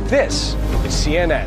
This is CNN.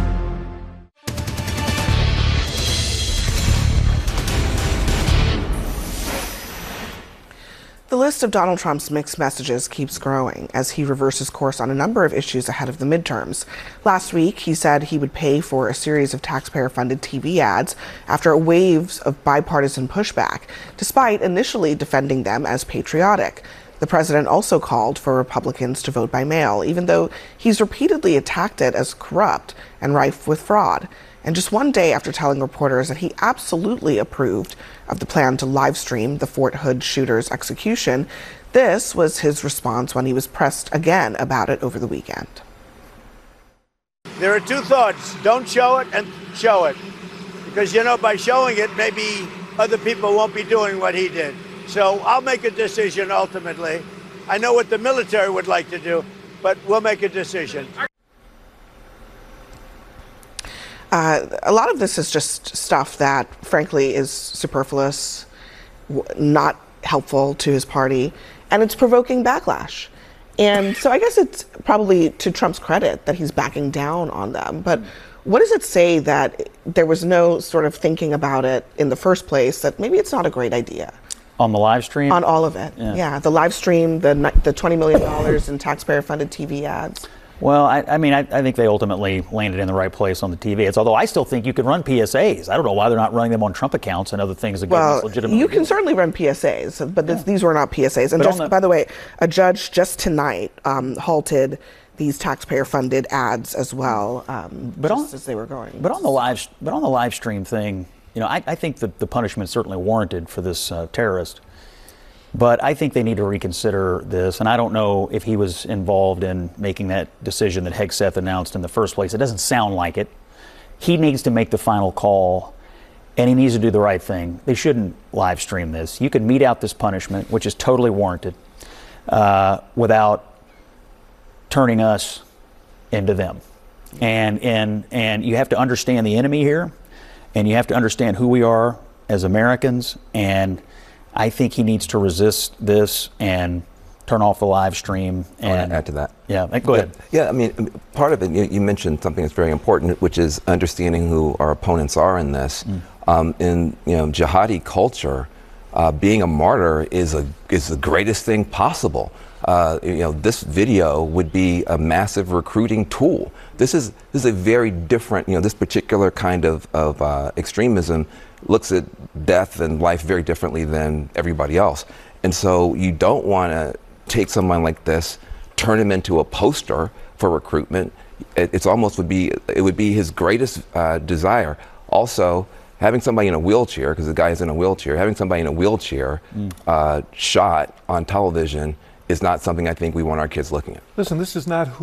The list of Donald Trump's mixed messages keeps growing as he reverses course on a number of issues ahead of the midterms. Last week, he said he would pay for a series of taxpayer-funded TV ads after waves of bipartisan pushback, despite initially defending them as patriotic. The president also called for Republicans to vote by mail, even though he's repeatedly attacked it as corrupt and rife with fraud. And just one day after telling reporters that he absolutely approved of the plan to live stream the Fort Hood shooter's execution, this was his response when he was pressed again about it over the weekend. There are two thoughts. Don't show it and show it. Because, by showing it, maybe other people won't be doing what he did. So I'll make a decision ultimately. I know what the military would like to do, but we'll make a decision. A lot of this is just stuff that, frankly, is superfluous, not helpful to his party, and it's provoking backlash. And so I guess it's probably to Trump's credit that he's backing down on them. But what does it say that there was no sort of thinking about it in the first place, that maybe it's not a great idea? On the live stream? On all of it, yeah. The live stream, the $20 million in taxpayer-funded TV ads. Well, I think they ultimately landed in the right place on the TV. Although I still think you could run PSAs. I don't know why they're not running them on Trump accounts and other things that government's legitimately you can certainly run PSAs, but these were not PSAs. And by the way, a judge just tonight halted these taxpayer-funded ads as well, as they were going. But on the live stream thing, I think that the punishment is certainly warranted for this terrorist. But I think they need to reconsider this, and I don't know if he was involved in making that decision that Hegseth announced in the first place. It doesn't sound like it. He needs to make the final call, and he needs to do the right thing. They shouldn't live stream this. You can mete out this punishment, which is totally warranted, without turning us into them. And you have to understand the enemy here, and you have to understand who we are as Americans, and I think he needs to resist this and turn off the live stream. And I want to add to that. Yeah, go ahead. Yeah, part of it, you mentioned something that's very important, which is understanding who our opponents are in this. In jihadi culture, being a martyr is the greatest thing possible. This video would be a massive recruiting tool. This is a very different, this particular kind of extremism looks at death and life very differently than everybody else. And so you don't want to take someone like this, turn him into a poster for recruitment. It would be his greatest desire. Also, having somebody in a wheelchair, because the guy is in a wheelchair, having somebody in a wheelchair shot on television is not something I think we want our kids looking at. Listen, this is not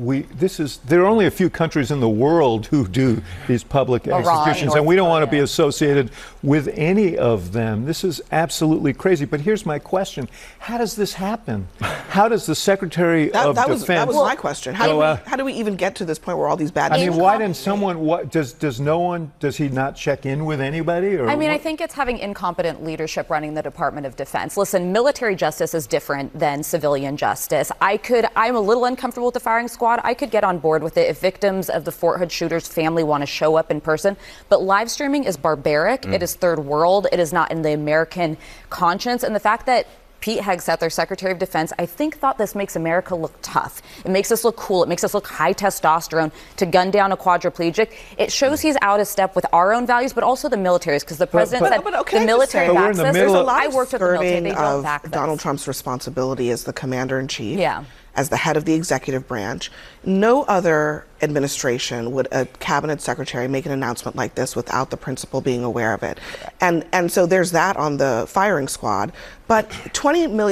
there are only a few countries in the world who do these public executions, and we don't want to be associated with any of them. This is absolutely crazy. But here's my question. How does this happen? How does the Secretary of Defense... That was my question. How do we even get to this point where all these bad... why didn't someone... Does he not check in with anybody? Or I think it's having incompetent leadership running the Department of Defense. Listen, military justice is different than civilian justice. I'm a little uncomfortable with the firing squad. I could get on board with it if victims of the Fort Hood shooter's family want to show up in person. But live streaming is barbaric. It is third world. It is not in the American conscience. And the fact that Pete Hegseth, their Secretary of Defense, I think thought this makes America look tough. It makes us look cool. It makes us look high testosterone to gun down a quadriplegic. It shows he's out of step with our own values, but also the military's, because the president said the military backs this. There's a lot I worked with the military. They don't of back this. Donald Trump's responsibility as the commander-in-chief. Yeah. As the head of the executive branch. No other administration would a cabinet secretary make an announcement like this without the principal being aware of it. And so there's that on the firing squad. But $20 million